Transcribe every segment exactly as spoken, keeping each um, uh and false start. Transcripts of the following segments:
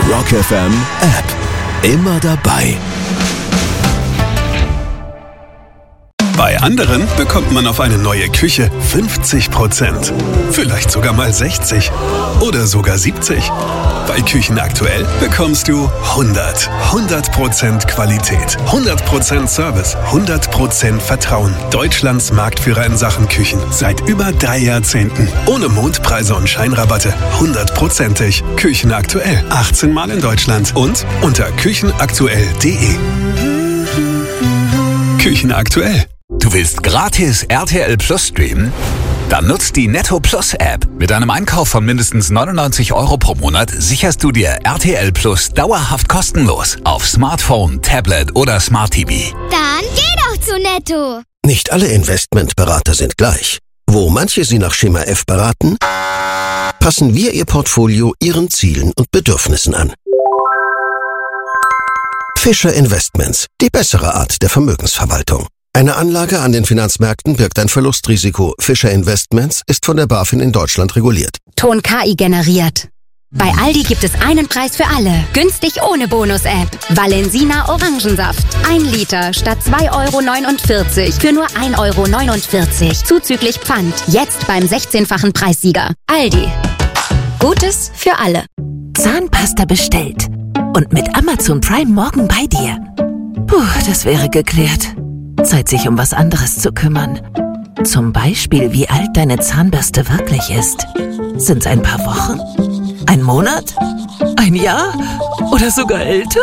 Rock F M App. Immer dabei. Bei anderen bekommt man auf eine neue Küche fünfzig Prozent. Vielleicht sogar mal sechzig. Oder sogar siebzig. Bei Küchen aktuell bekommst du hundert. hundert Prozent Qualität, hundert Prozent Service, hundert Prozent Vertrauen. Deutschlands Marktführer in Sachen Küchen. Seit über drei Jahrzehnten. Ohne Mondpreise und Scheinrabatte. hundertprozentig. Küchen aktuell. achtzehn Mal in Deutschland. Und unter küchenaktuell punkt de. Küchen aktuell. Du willst gratis R T L Plus streamen? Dann nutzt die Netto Plus App. Mit einem Einkauf von mindestens neunundneunzig Euro pro Monat sicherst du dir R T L Plus dauerhaft kostenlos auf Smartphone, Tablet oder Smart T V. Dann geh doch zu Netto. Nicht alle Investmentberater sind gleich. Wo manche Sie nach Schema F beraten, passen wir Ihr Portfolio Ihren Zielen und Bedürfnissen an. Fischer Investments, die bessere Art der Vermögensverwaltung. Eine Anlage an den Finanzmärkten birgt ein Verlustrisiko. Fischer Investments ist von der BaFin in Deutschland reguliert. Ton K I generiert. Bei Aldi gibt es einen Preis für alle. Günstig ohne Bonus-App. Valensina Orangensaft. Ein Liter statt zwei Euro neunundvierzig für nur ein Euro neunundvierzig. Zuzüglich Pfand. Jetzt beim sechzehnfachen Preissieger. Aldi. Gutes für alle. Zahnpasta bestellt. Und mit Amazon Prime morgen bei dir. Puh, das wäre geklärt. Zeit, sich um was anderes zu kümmern. Zum Beispiel, wie alt deine Zahnbürste wirklich ist. Sind's ein paar Wochen? Ein Monat? Ein Jahr? Oder sogar älter?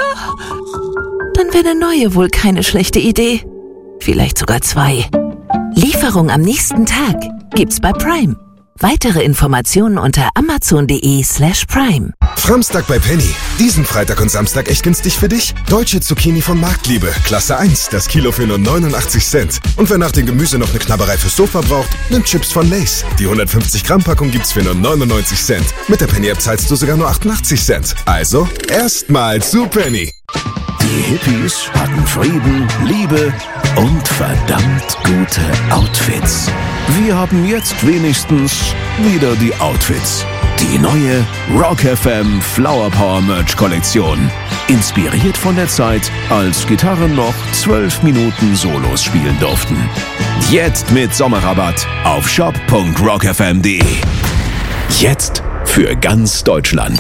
Dann wäre eine neue wohl keine schlechte Idee. Vielleicht sogar zwei. Lieferung am nächsten Tag gibt's bei Prime. Weitere Informationen unter amazon.de slash prime. Framstag bei Penny. Diesen Freitag und Samstag echt günstig für dich? Deutsche Zucchini von Marktliebe. Klasse eins. Das Kilo für nur neunundachtzig Cent. Und wer nach dem Gemüse noch eine Knabberei fürs Sofa braucht, nimmt Chips von Lay's. Die hundertfünfzig Gramm Packung gibt's für nur neunundneunzig Cent. Mit der Penny-App zahlst du sogar nur achtundachtzig Cent. Also, erstmal zu Penny. Die Hippies hatten Frieden, Liebe und verdammt gute Outfits. Wir haben jetzt wenigstens wieder die Outfits. Die neue Rock F M Flower Power Merch Kollektion. Inspiriert von der Zeit, als Gitarren noch zwölf Minuten Solos spielen durften. Jetzt mit Sommerrabatt auf shop punkt rock f m punkt de. Jetzt für ganz Deutschland.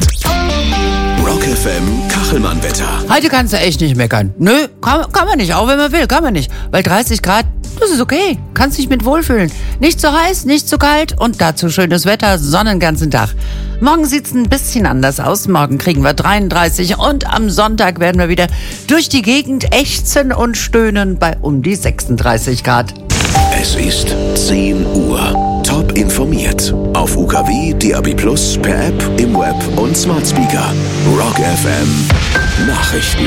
Rock F M Kachelmann-Wetter. Heute kannst du echt nicht meckern. Nö, kann, kann man nicht, auch wenn man will, kann man nicht. Weil dreißig Grad, das ist okay. Kannst dich mit wohlfühlen. Nicht zu heiß, nicht zu kalt und dazu schönes Wetter, Sonne den ganzen Tag. Morgen sieht's ein bisschen anders aus. Morgen kriegen wir dreiunddreißig und am Sonntag werden wir wieder durch die Gegend ächzen und stöhnen bei um die sechsunddreißig Grad. Es ist zehn Uhr. Top informiert. Auf U K W, D A B Plus, per App, im Web und Smart Speaker. Rock F M Nachrichten.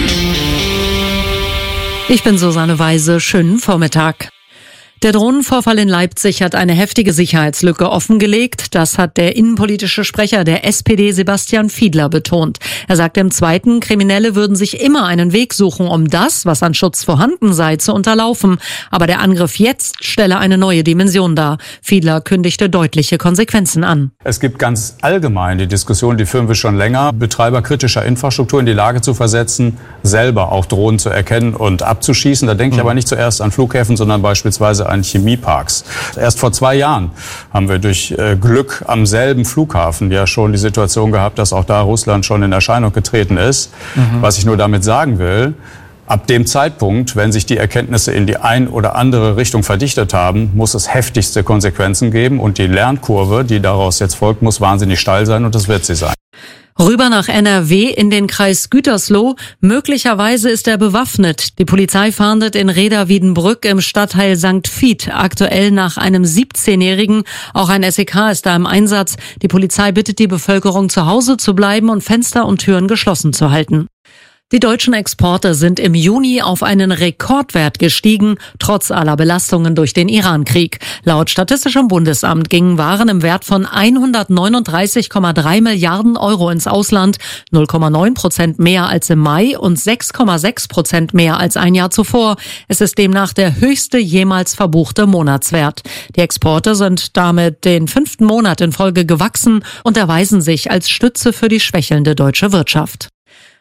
Ich bin Susanne Weise. Schönen Vormittag. Der Drohnenvorfall in Leipzig hat eine heftige Sicherheitslücke offengelegt. Das hat der innenpolitische Sprecher der S P D Sebastian Fiedler betont. Er sagte im Zweiten, Kriminelle würden sich immer einen Weg suchen, um das, was an Schutz vorhanden sei, zu unterlaufen. Aber der Angriff jetzt stelle eine neue Dimension dar. Fiedler kündigte deutliche Konsequenzen an. Es gibt ganz allgemein die Diskussion, die führen wir schon länger, Betreiber kritischer Infrastruktur in die Lage zu versetzen, selber auch Drohnen zu erkennen und abzuschießen. Da denke ich aber nicht zuerst an Flughäfen, sondern beispielsweise an Chemieparks. Erst vor zwei Jahren haben wir durch äh, Glück am selben Flughafen ja schon die Situation gehabt, dass auch da Russland schon in Erscheinung getreten ist. Mhm. Was ich nur damit sagen will, ab dem Zeitpunkt, wenn sich die Erkenntnisse in die ein oder andere Richtung verdichtet haben, muss es heftigste Konsequenzen geben und die Lernkurve, die daraus jetzt folgt, muss wahnsinnig steil sein und das wird sie sein. Rüber nach N R W in den Kreis Gütersloh. Möglicherweise ist er bewaffnet. Die Polizei fahndet in Reda-Wiedenbrück im Stadtteil Sankt Vith aktuell nach einem siebzehnjährigen. Auch ein S E K ist da im Einsatz. Die Polizei bittet die Bevölkerung, zu Hause zu bleiben und Fenster und Türen geschlossen zu halten. Die deutschen Exporte sind im Juni auf einen Rekordwert gestiegen, trotz aller Belastungen durch den Iran-Krieg. Laut Statistischem Bundesamt gingen Waren im Wert von hundertneununddreißig Komma drei Milliarden Euro ins Ausland, null Komma neun Prozent mehr als im Mai und sechs Komma sechs Prozent mehr als ein Jahr zuvor. Es ist demnach der höchste jemals verbuchte Monatswert. Die Exporte sind damit den fünften Monat in Folge gewachsen und erweisen sich als Stütze für die schwächelnde deutsche Wirtschaft.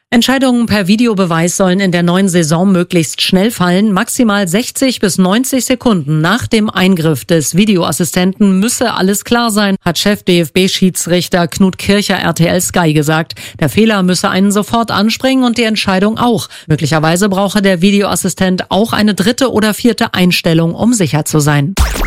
Entscheidungen per Videobeweis sollen in der neuen Saison möglichst schnell fallen. Maximal sechzig bis neunzig Sekunden nach dem Eingriff des Videoassistenten müsse alles klar sein, hat Chef D F B-Schiedsrichter Knut Kircher R T L Sky gesagt. Der Fehler müsse einen sofort anspringen und die Entscheidung auch. Möglicherweise brauche der Videoassistent auch eine dritte oder vierte Einstellung, um sicher zu sein.